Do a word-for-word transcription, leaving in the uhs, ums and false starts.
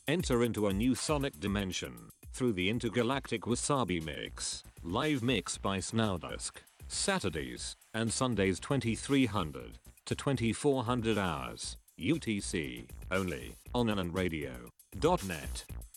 Enter into a new sonic dimension through the intergalactic Wasabi Mix. Live mix by Snowdusk. Saturdays and Sundays twenty-three hundred to twenty-four hundred hours U T C only on anon radio dot net.